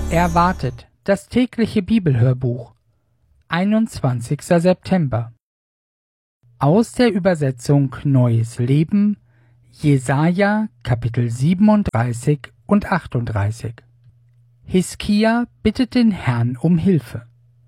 Erwartet, das tägliche Bibelhörbuch. 21. September. Aus der Übersetzung Neues Leben, Jesaja, Kapitel 37 und 38. Hiskia bittet den Herrn um Hilfe.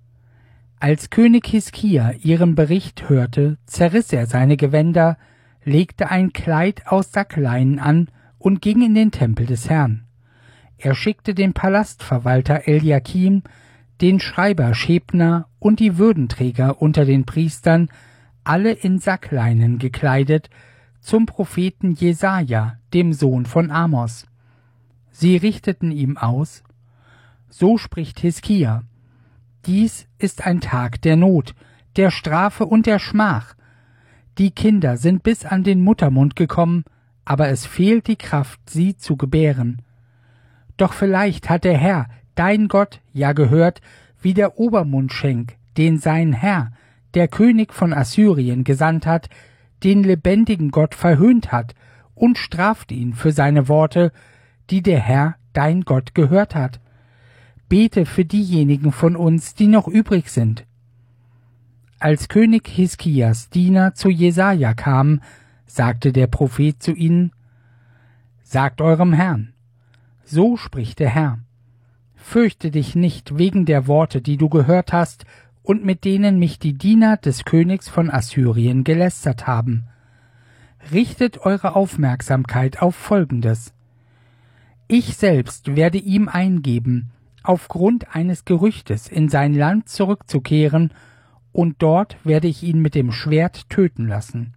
Als König Hiskia ihren Bericht hörte, zerriss er seine Gewänder, legte ein Kleid aus Sackleinen an und ging in den Tempel des Herrn. Er schickte den Palastverwalter Eliakim, den Schreiber Schebna und die Würdenträger unter den Priestern, alle in Sackleinen gekleidet, zum Propheten Jesaja, dem Sohn von Amos. Sie richteten ihm aus: So spricht Hiskia: Dies ist ein Tag der Not, der Strafe und der Schmach. Die Kinder sind bis an den Muttermund gekommen, aber es fehlt die Kraft, sie zu gebären. Doch vielleicht hat der Herr, dein Gott, ja gehört, wie der Obermundschenk, den sein Herr, der König von Assyrien, gesandt hat, den lebendigen Gott verhöhnt hat und straft ihn für seine Worte, die der Herr, dein Gott, gehört hat. Bete für diejenigen von uns, die noch übrig sind. Als König Hiskias Diener zu Jesaja kamen, sagte der Prophet zu ihnen: Sagt eurem Herrn: So spricht der Herr: Fürchte dich nicht wegen der Worte, die du gehört hast und mit denen mich die Diener des Königs von Assyrien gelästert haben. Richtet eure Aufmerksamkeit auf Folgendes: Ich selbst werde ihm eingeben, aufgrund eines Gerüchtes in sein Land zurückzukehren, und dort werde ich ihn mit dem Schwert töten lassen.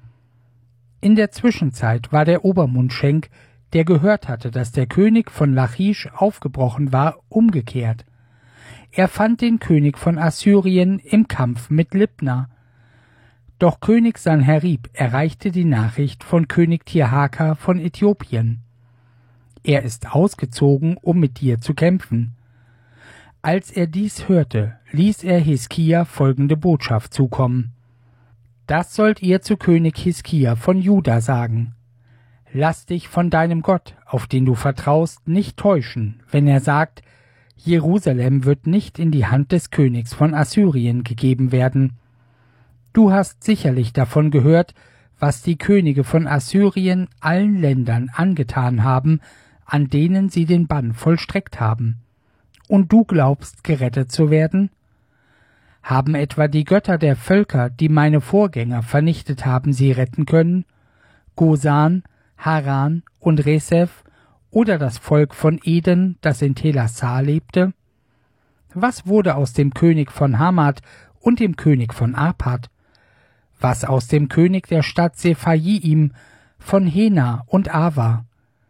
In der Zwischenzeit war der Obermundschenk, der gehört hatte, dass der König von Lachisch aufgebrochen war, umgekehrt. Er fand den König von Assyrien im Kampf mit Libna. Doch König Sanherib erreichte die Nachricht von König Tirhaka von Äthiopien: Er ist ausgezogen, um mit dir zu kämpfen. Als er dies hörte, ließ er Hiskia folgende Botschaft zukommen: Das sollt ihr zu König Hiskia von Juda sagen: Lass dich von deinem Gott, auf den du vertraust, nicht täuschen, wenn er sagt, Jerusalem wird nicht in die Hand des Königs von Assyrien gegeben werden. Du hast sicherlich davon gehört, was die Könige von Assyrien allen Ländern angetan haben, an denen sie den Bann vollstreckt haben. Und du glaubst, gerettet zu werden? Haben etwa die Götter der Völker, die meine Vorgänger vernichtet haben, sie retten können? Gosan, Haran und Resef oder das Volk von Eden, das in Telassar lebte? Was wurde aus dem König von Hamad und dem König von Arpad? Was aus dem König der Stadt Sephaim, von Hena und Ava?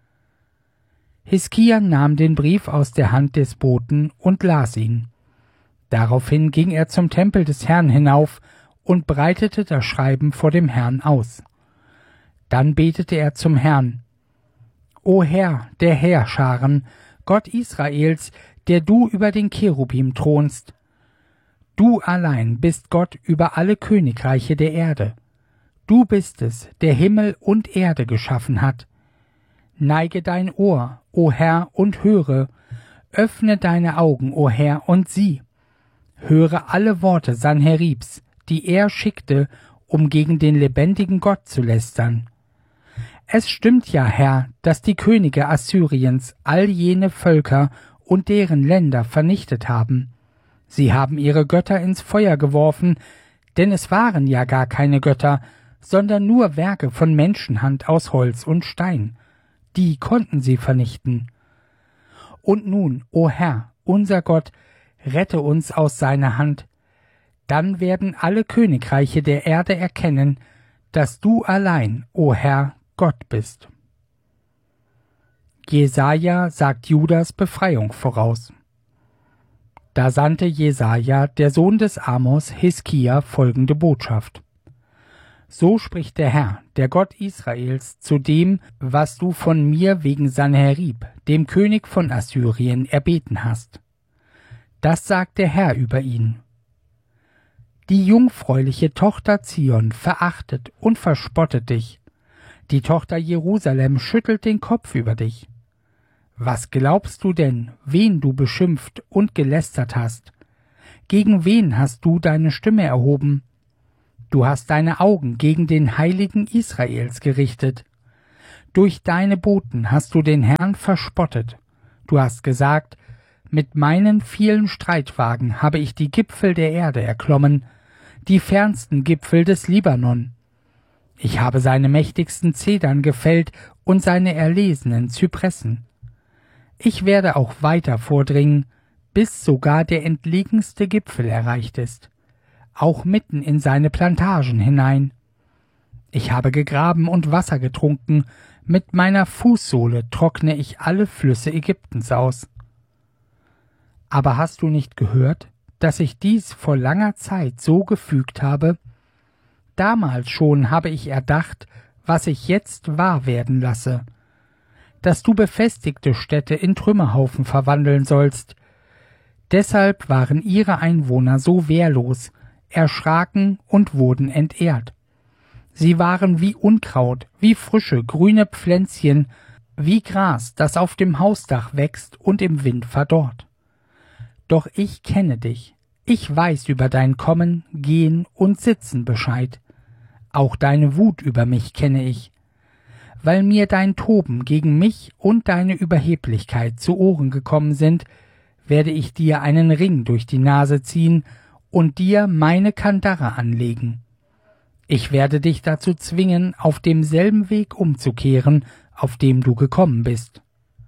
Hiskia nahm den Brief aus der Hand des Boten und las ihn. Daraufhin ging er zum Tempel des Herrn hinauf und breitete das Schreiben vor dem Herrn aus. Dann betete er zum Herrn: O Herr, der Heerscharen, Gott Israels, der du über den Cherubim thronst. Du allein bist Gott über alle Königreiche der Erde. Du bist es, der Himmel und Erde geschaffen hat. Neige dein Ohr, o Herr, und höre. Öffne deine Augen, o Herr, und sieh. Höre alle Worte Sanheribs, die er schickte, um gegen den lebendigen Gott zu lästern. Es stimmt ja, Herr, dass die Könige Assyriens all jene Völker und deren Länder vernichtet haben. Sie haben ihre Götter ins Feuer geworfen, denn es waren ja gar keine Götter, sondern nur Werke von Menschenhand aus Holz und Stein. Die konnten sie vernichten. Und nun, o Herr, unser Gott, rette uns aus seiner Hand. Dann werden alle Königreiche der Erde erkennen, dass du allein, o Herr, Gott bist. Jesaja sagt Judas Befreiung voraus. Da sandte Jesaja, der Sohn des Amos, Hiskia folgende Botschaft: So spricht der Herr, der Gott Israels, zu dem, was du von mir wegen Sanherib, dem König von Assyrien, erbeten hast. Das sagt der Herr über ihn: Die jungfräuliche Tochter Zion verachtet und verspottet dich. Die Tochter Jerusalem schüttelt den Kopf über dich. Was glaubst du denn, wen du beschimpft und gelästert hast? Gegen wen hast du deine Stimme erhoben? Du hast deine Augen gegen den Heiligen Israels gerichtet. Durch deine Boten hast du den Herrn verspottet. Du hast gesagt, mit meinen vielen Streitwagen habe ich die Gipfel der Erde erklommen, die fernsten Gipfel des Libanon. Ich habe seine mächtigsten Zedern gefällt und seine erlesenen Zypressen. Ich werde auch weiter vordringen, bis sogar der entlegenste Gipfel erreicht ist, auch mitten in seine Plantagen hinein. Ich habe gegraben und Wasser getrunken, mit meiner Fußsohle trockne ich alle Flüsse Ägyptens aus. Aber hast du nicht gehört, dass ich dies vor langer Zeit so gefügt habe? Damals schon habe ich erdacht, was ich jetzt wahr werden lasse, dass du befestigte Städte in Trümmerhaufen verwandeln sollst. Deshalb waren ihre Einwohner so wehrlos, erschraken und wurden entehrt. Sie waren wie Unkraut, wie frische, grüne Pflänzchen, wie Gras, das auf dem Hausdach wächst und im Wind verdorrt. Doch ich kenne dich, ich weiß über dein Kommen, Gehen und Sitzen Bescheid. Auch deine Wut über mich kenne ich. Weil mir dein Toben gegen mich und deine Überheblichkeit zu Ohren gekommen sind, werde ich dir einen Ring durch die Nase ziehen und dir meine Kandare anlegen. Ich werde dich dazu zwingen, auf demselben Weg umzukehren, auf dem du gekommen bist.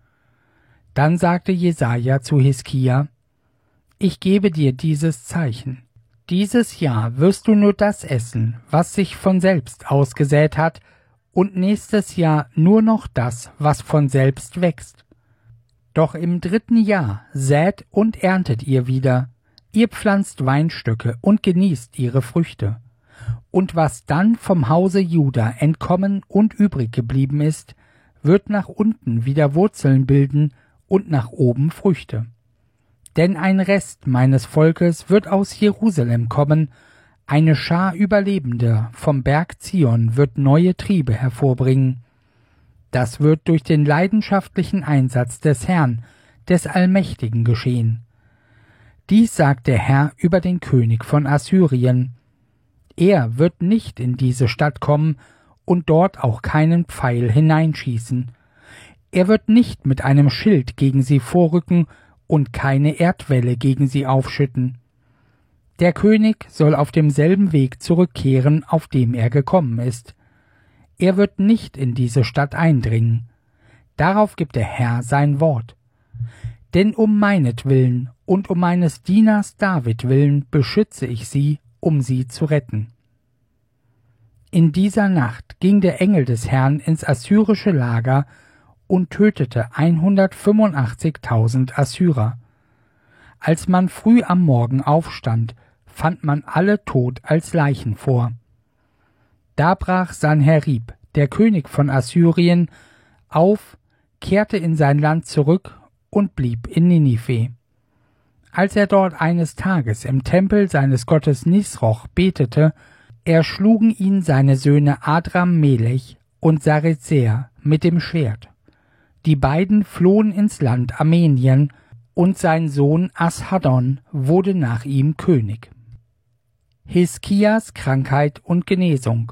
Dann sagte Jesaja zu Hiskia: Ich gebe dir dieses Zeichen. Dieses Jahr wirst du nur das essen, was sich von selbst ausgesät hat, und nächstes Jahr nur noch das, was von selbst wächst. Doch im 3. Jahr sät und erntet ihr wieder, ihr pflanzt Weinstöcke und genießt ihre Früchte. Und was dann vom Hause Juda entkommen und übrig geblieben ist, wird nach unten wieder Wurzeln bilden und nach oben Früchte. Denn ein Rest meines Volkes wird aus Jerusalem kommen, eine Schar Überlebender vom Berg Zion wird neue Triebe hervorbringen. Das wird durch den leidenschaftlichen Einsatz des Herrn, des Allmächtigen geschehen. Dies sagt der Herr über den König von Assyrien. Er wird nicht in diese Stadt kommen und dort auch keinen Pfeil hineinschießen. Er wird nicht mit einem Schild gegen sie vorrücken und keine Erdwelle gegen sie aufschütten. Der König soll auf demselben Weg zurückkehren, auf dem er gekommen ist. Er wird nicht in diese Stadt eindringen. Darauf gibt der Herr sein Wort. Denn um meinetwillen und um meines Dieners David willen beschütze ich sie, um sie zu retten. In dieser Nacht ging der Engel des Herrn ins assyrische Lager und tötete 185.000 Assyrer. Als man früh am Morgen aufstand, fand man alle tot als Leichen vor. Da brach Sanherib, der König von Assyrien, auf, kehrte in sein Land zurück und blieb in Ninive. Als er dort eines Tages im Tempel seines Gottes Nisroch betete, erschlugen ihn seine Söhne Adram Melech und Sarezer mit dem Schwert. Die beiden flohen ins Land Armenien, und sein Sohn Ashaddon wurde nach ihm König. Hiskias Krankheit und Genesung.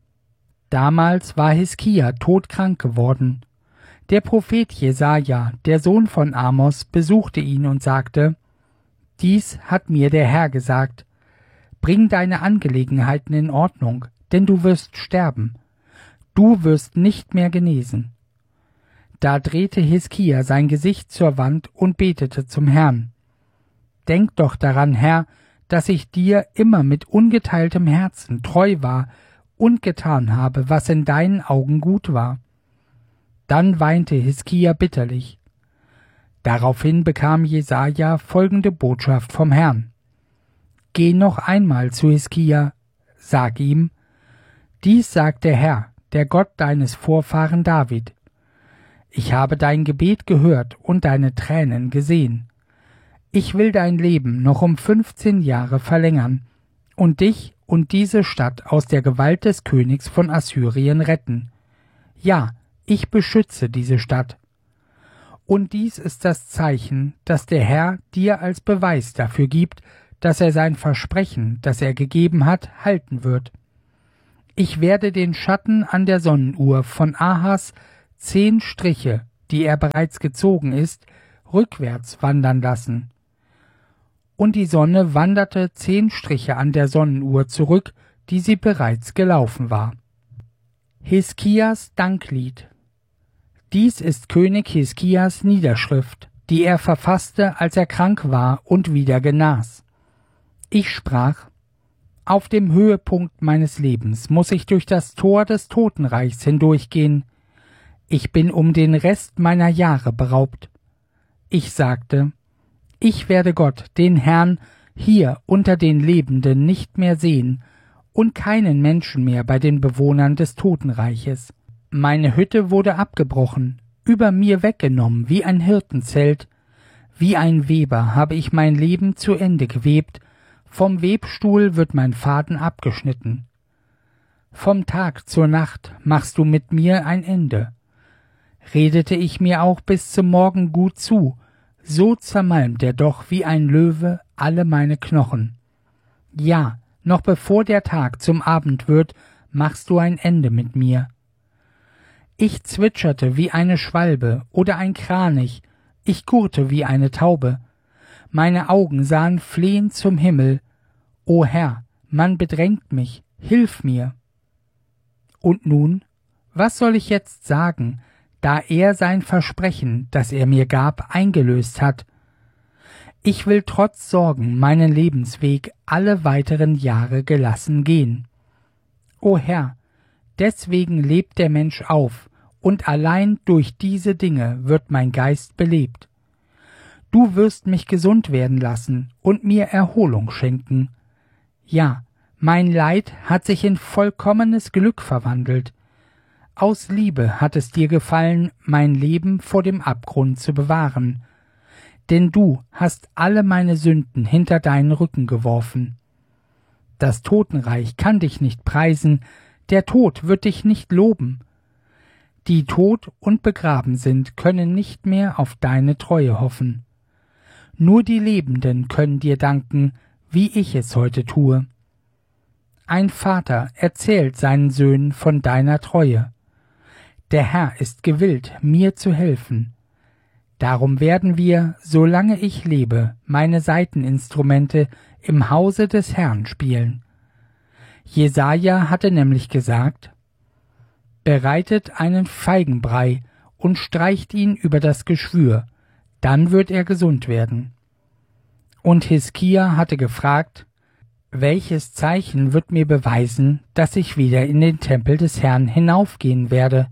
Damals war Hiskia todkrank geworden. Der Prophet Jesaja, der Sohn von Amos, besuchte ihn und sagte: Dies hat mir der Herr gesagt: Bring deine Angelegenheiten in Ordnung, denn du wirst sterben. Du wirst nicht mehr genesen. Da drehte Hiskia sein Gesicht zur Wand und betete zum Herrn: Denk doch daran, Herr, dass ich dir immer mit ungeteiltem Herzen treu war und getan habe, was in deinen Augen gut war. Dann weinte Hiskia bitterlich. Daraufhin bekam Jesaja folgende Botschaft vom Herrn: Geh noch einmal zu Hiskia, sag ihm: Dies sagt der Herr, der Gott deines Vorfahren David: Ich habe dein Gebet gehört und deine Tränen gesehen. Ich will dein Leben noch um 15 Jahre verlängern und dich und diese Stadt aus der Gewalt des Königs von Assyrien retten. Ja, ich beschütze diese Stadt. Und dies ist das Zeichen, das der Herr dir als Beweis dafür gibt, dass er sein Versprechen, das er gegeben hat, halten wird. Ich werde den Schatten an der Sonnenuhr von Ahas 10 Striche, die er bereits gezogen ist, rückwärts wandern lassen. Und die Sonne wanderte 10 Striche an der Sonnenuhr zurück, die sie bereits gelaufen war. Hiskias Danklied. Dies ist König Hiskias Niederschrift, die er verfasste, als er krank war und wieder genas. Ich sprach: Auf dem Höhepunkt meines Lebens muss ich durch das Tor des Totenreichs hindurchgehen. Ich bin um den Rest meiner Jahre beraubt. Ich sagte: Ich werde Gott, den Herrn, hier unter den Lebenden nicht mehr sehen und keinen Menschen mehr bei den Bewohnern des Totenreiches. Meine Hütte wurde abgebrochen, über mir weggenommen wie ein Hirtenzelt. Wie ein Weber habe ich mein Leben zu Ende gewebt, vom Webstuhl wird mein Faden abgeschnitten. Vom Tag zur Nacht machst du mit mir ein Ende. Redete ich mir auch bis zum Morgen gut zu, so zermalmt er doch wie ein Löwe alle meine Knochen. Ja, noch bevor der Tag zum Abend wird, machst du ein Ende mit mir. Ich zwitscherte wie eine Schwalbe oder ein Kranich, ich gurrte wie eine Taube. Meine Augen sahen flehend zum Himmel. O Herr, man bedrängt mich, hilf mir. Und nun, was soll ich jetzt sagen, da er sein Versprechen, das er mir gab, eingelöst hat? Ich will trotz Sorgen meinen Lebensweg alle weiteren Jahre gelassen gehen. O Herr, deswegen lebt der Mensch auf, und allein durch diese Dinge wird mein Geist belebt. Du wirst mich gesund werden lassen und mir Erholung schenken. Ja, mein Leid hat sich in vollkommenes Glück verwandelt. Aus Liebe hat es dir gefallen, mein Leben vor dem Abgrund zu bewahren. Denn du hast alle meine Sünden hinter deinen Rücken geworfen. Das Totenreich kann dich nicht preisen, der Tod wird dich nicht loben. Die tot und begraben sind, können nicht mehr auf deine Treue hoffen. Nur die Lebenden können dir danken, wie ich es heute tue. Ein Vater erzählt seinen Söhnen von deiner Treue. Der Herr ist gewillt, mir zu helfen. Darum werden wir, solange ich lebe, meine Saiteninstrumente im Hause des Herrn spielen. Jesaja hatte nämlich gesagt: Bereitet einen Feigenbrei und streicht ihn über das Geschwür, dann wird er gesund werden. Und Hiskia hatte gefragt: Welches Zeichen wird mir beweisen, dass ich wieder in den Tempel des Herrn hinaufgehen werde?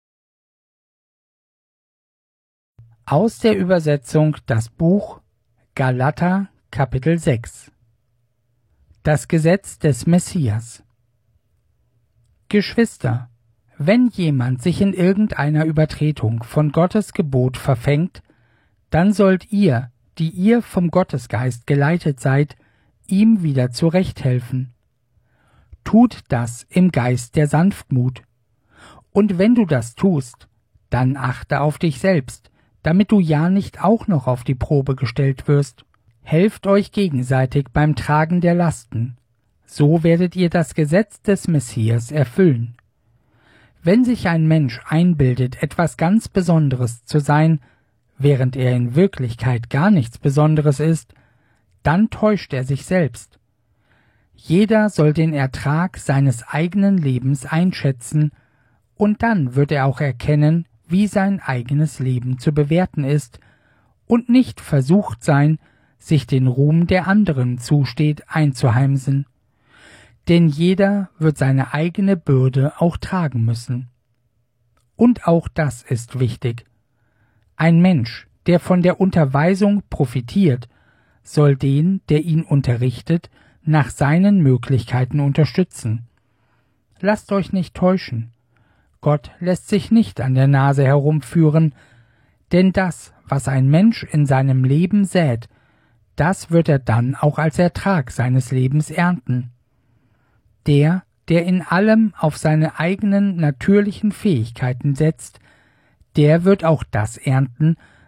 Aus der Übersetzung das Buch Galater Kapitel 6. Das Gesetz des Messias. Geschwister, wenn jemand sich in irgendeiner Übertretung von Gottes Gebot verfängt, dann sollt ihr, die ihr vom Gottesgeist geleitet seid, ihm wieder zurechthelfen. Tut das im Geist der Sanftmut. Und wenn du das tust, dann achte auf dich selbst, damit du ja nicht auch noch auf die Probe gestellt wirst. Helft euch gegenseitig beim Tragen der Lasten. So werdet ihr das Gesetz des Messias erfüllen. Wenn sich ein Mensch einbildet, etwas ganz Besonderes zu sein, während er in Wirklichkeit gar nichts Besonderes ist, dann täuscht er sich selbst. Jeder soll den Ertrag seines eigenen Lebens einschätzen, und dann wird er auch erkennen, wie sein eigenes Leben zu bewerten ist, und nicht versucht sein, sich den Ruhm, der anderen zusteht, einzuheimsen. Denn jeder wird seine eigene Bürde auch tragen müssen. Und auch das ist wichtig. Ein Mensch, der von der Unterweisung profitiert, soll den, der ihn unterrichtet, nach seinen Möglichkeiten unterstützen. Lasst euch nicht täuschen. Gott lässt sich nicht an der Nase herumführen, denn das, was ein Mensch in seinem Leben sät, das wird er dann auch als Ertrag seines Lebens ernten. Der in allem auf seine eigenen natürlichen Fähigkeiten setzt, der wird auch das ernten,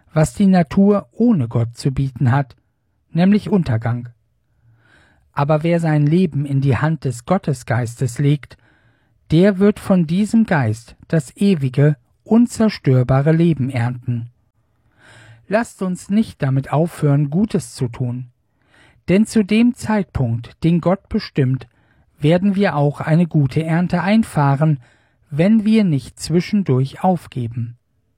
was die Natur ohne Gott zu bieten hat, nämlich Untergang. Aber wer sein Leben in die Hand des Gottesgeistes legt, der wird von diesem Geist das ewige, unzerstörbare Leben ernten. Lasst uns nicht damit aufhören, Gutes zu tun, denn zu dem Zeitpunkt, den Gott bestimmt, werden wir auch eine gute Ernte einfahren, wenn wir nicht zwischendurch aufgeben.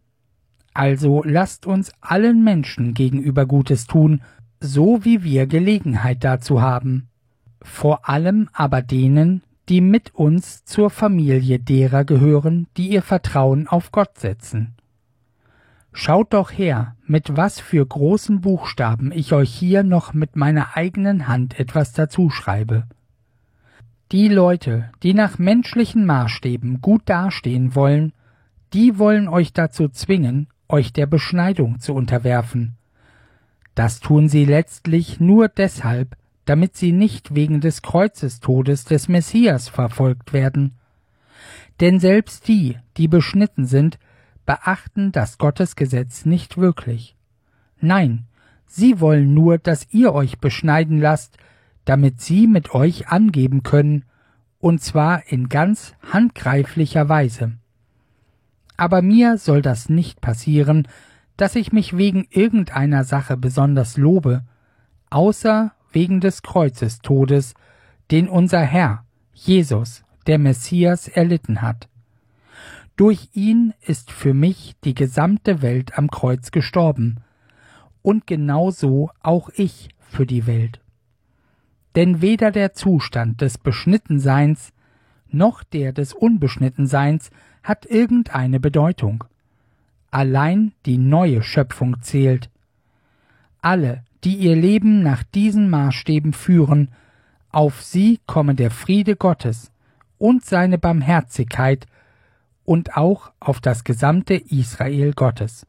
Also lasst uns allen Menschen gegenüber Gutes tun, so wie wir Gelegenheit dazu haben, vor allem aber denen, die mit uns zur Familie derer gehören, die ihr Vertrauen auf Gott setzen. Schaut doch her, mit was für großen Buchstaben ich euch hier noch mit meiner eigenen Hand etwas dazu schreibe. Die Leute, die nach menschlichen Maßstäben gut dastehen wollen, die wollen euch dazu zwingen, euch der Beschneidung zu unterwerfen. Das tun sie letztlich nur deshalb, damit sie nicht wegen des Kreuzestodes des Messias verfolgt werden. Denn selbst die, die beschnitten sind, beachten das Gottesgesetz nicht wirklich. Nein, sie wollen nur, dass ihr euch beschneiden lasst, damit sie mit euch angeben können, und zwar in ganz handgreiflicher Weise. Aber mir soll das nicht passieren, dass ich mich wegen irgendeiner Sache besonders lobe, außer wegen des Kreuzestodes, den unser Herr, Jesus, der Messias, erlitten hat. Durch ihn ist für mich die gesamte Welt am Kreuz gestorben, und genauso auch ich für die Welt. Denn weder der Zustand des Beschnittenseins noch der des Unbeschnittenseins hat irgendeine Bedeutung. Allein die neue Schöpfung zählt. Alle, die ihr Leben nach diesen Maßstäben führen, auf sie komme der Friede Gottes und seine Barmherzigkeit und auch auf das gesamte Israel Gottes.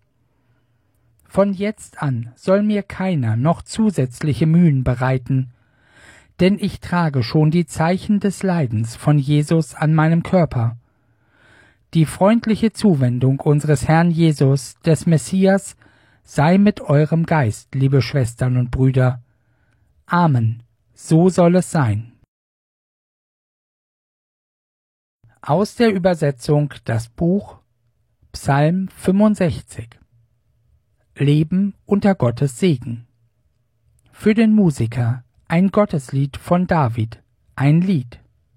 Von jetzt an soll mir keiner noch zusätzliche Mühen bereiten, denn ich trage schon die Zeichen des Leidens von Jesus an meinem Körper. Die freundliche Zuwendung unseres Herrn Jesus, des Messias, sei mit eurem Geist, liebe Schwestern und Brüder. Amen. So soll es sein. Aus der Übersetzung das Buch Psalm 65. Leben unter Gottes Segen. Für den Musiker ein Gotteslied von David, ein Lied.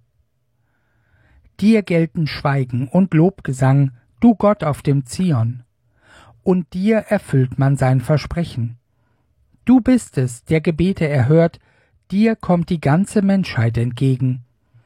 Dir gelten Schweigen und Lobgesang, du Gott auf dem Zion, und dir erfüllt man sein Versprechen. Du bist es, der Gebete erhört, dir kommt die ganze Menschheit entgegen.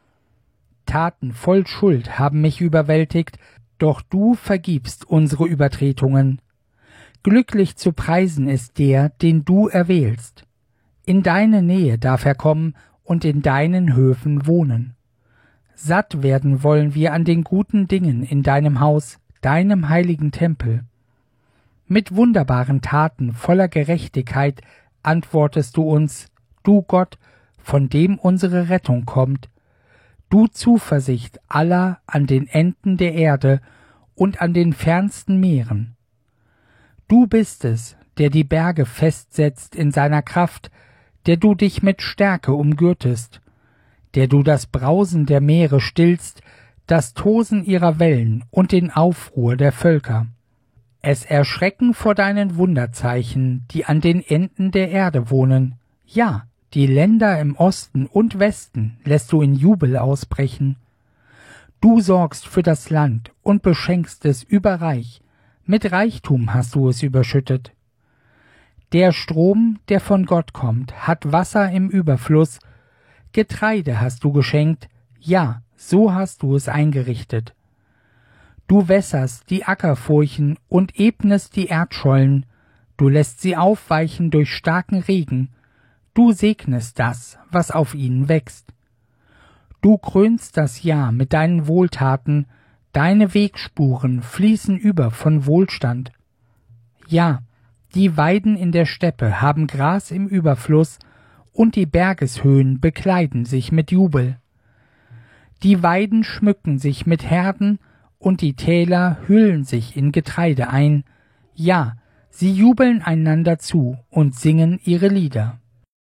Taten voll Schuld haben mich überwältigt, doch du vergibst unsere Übertretungen. Glücklich zu preisen ist der, den du erwählst. In deine Nähe darf er kommen und in deinen Höfen wohnen. Satt werden wollen wir an den guten Dingen in deinem Haus, deinem heiligen Tempel. Mit wunderbaren Taten voller Gerechtigkeit antwortest du uns, du Gott, von dem unsere Rettung kommt, du Zuversicht aller an den Enden der Erde und an den fernsten Meeren. Du bist es, der die Berge festsetzt in seiner Kraft, der du dich mit Stärke umgürtest, der du das Brausen der Meere stillst, das Tosen ihrer Wellen und den Aufruhr der Völker. Es erschrecken vor deinen Wunderzeichen, die an den Enden der Erde wohnen. Ja, die Länder im Osten und Westen lässt du in Jubel ausbrechen. Du sorgst für das Land und beschenkst es überreich. Mit Reichtum hast du es überschüttet. Der Strom, der von Gott kommt, hat Wasser im Überfluss. Getreide hast du geschenkt, ja, so hast du es eingerichtet. Du wässerst die Ackerfurchen und ebnest die Erdschollen, du lässt sie aufweichen durch starken Regen, du segnest das, was auf ihnen wächst. Du krönst das Jahr mit deinen Wohltaten, deine Wegspuren fließen über von Wohlstand. Ja, die Weiden in der Steppe haben Gras im Überfluss, und die Bergeshöhen bekleiden sich mit Jubel. Die Weiden schmücken sich mit Herden, und die Täler hüllen sich in Getreide ein. Ja, Sie jubeln einander zu und singen ihre Lieder.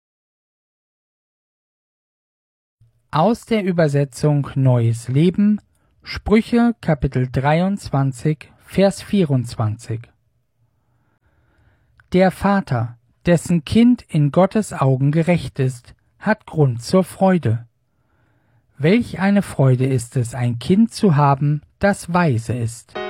Aus der Übersetzung Neues Leben, Sprüche Kapitel 23, Vers 24. Der Vater, dessen Kind in Gottes Augen gerecht ist, hat Grund zur Freude. Welch eine Freude ist es, ein Kind zu haben, das weise ist.